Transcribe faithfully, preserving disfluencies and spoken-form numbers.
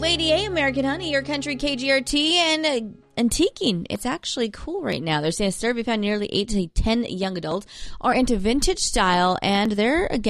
Lady A, American Honey, your country K G R T, and uh, antiquing. It's actually cool right now. They're saying a survey found nearly eight to ten young adults are into vintage style, and they're, again,